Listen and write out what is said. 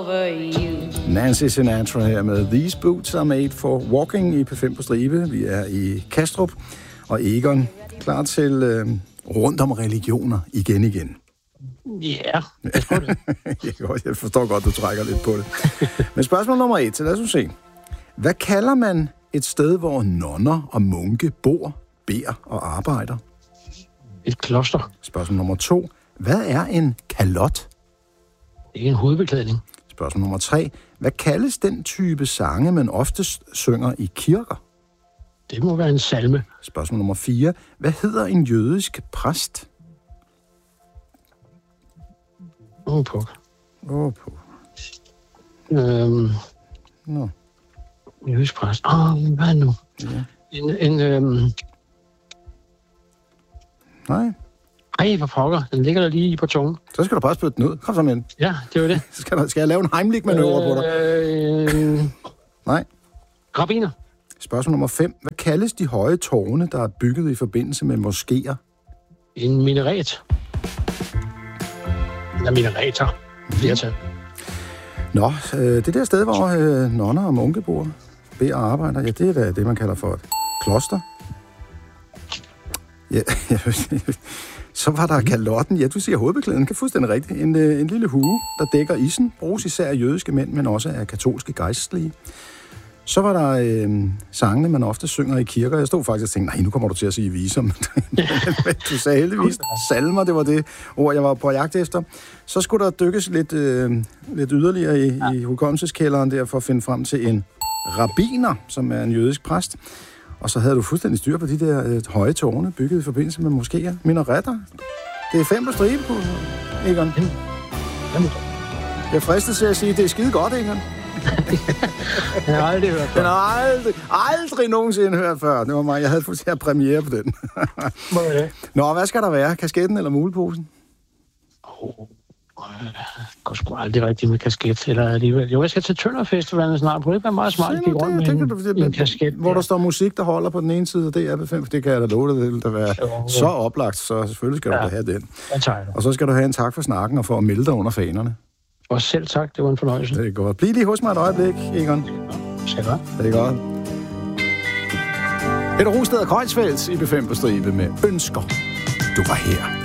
over you. Nancy Sinatra her med These Boots Are Made For Walking i P5 på stribe. Vi er i Kastrup, og Egon klar til rundt om religioner igen. Ja, jeg forstår godt, du trækker lidt på det. Men spørgsmål nummer 1, så lad os se. Hvad kalder man et sted, hvor nonner og munke bor, beder og arbejder? Et kloster. Spørgsmål nummer 2. Hvad er en kalot? Det er en hovedbeklædning. Spørgsmål nummer 3. Hvad kaldes den type sange, man oftest synger i kirker? Det må være en salme. Spørgsmål nummer 4. Hvad hedder en jødisk præst? På. Nå. Jødisk præst. Hvad nu? Ja. Nej. Ej, hvor pokker. Den ligger der lige på tungen. Så skal du bare spytte den ud. Kom så med den. Ja, det var det. Skal jeg lave en Heimlich-manøvre på dig? Nej. Rabbiner. Spørgsmål nummer 5. Hvad kaldes de høje tårne, der er bygget i forbindelse med moskéer? En minaret. Eller minareter. Flertal. Nå, det der sted, hvor nonner og munke bor, beder og arbejder, ja, det er det, man kalder for et kloster. Ja, så var der kalotten. Ja, du siger hovedbeklædning. Kan fuldstændig rigtigt. En lille hue, der dækker isen. Bruges især af jødiske mænd, men også af katolske gejstlige. Så var der sangene, man ofte synger i kirker. Jeg stod faktisk og tænkte, nej, nu kommer du til at sige viser. Men du sagde heldigvis salmer, det var det ord, jeg var på jagt efter. Så skulle der dykkes lidt yderligere i hukommelseskælderen der, for at finde frem til en rabbiner, som er en jødisk præst. Og så havde du fuldstændig styr på de der høje tårne, bygget i forbindelse med moskéer. Minaretter. Det er 5 på stribe, Egon. Jeg fristes til at sige, det er skide godt, Egon. Jeg har aldrig hørt før. Den har aldrig nogensinde hørt før. Det var mig. Jeg havde fuldstændig premiere på den. Nå, hvad skal der være? Kasketten eller muleposen? Jeg går sgu aldrig rigtig med kasket, eller alligevel. Jo, jeg skal til Tønderfestivalen snart. Kunne det ikke være meget smart at kigge rundt med en kasket? Hvor der står musik, der holder på den ene side, og det er B5, det kan jeg da love dig, det vil da være så oplagt, så selvfølgelig skal du da have den. Og så skal du have en tak for snakken, og for at melde dig under fanerne. Og selv tak, det var en fornøjelse. Det er godt. Bliv lige hos mig et øjeblik, Egon. Skal jeg? Det er godt. Peter Rosted og Kreuzfeldt i B5 på stribe med ønsker. Du var her.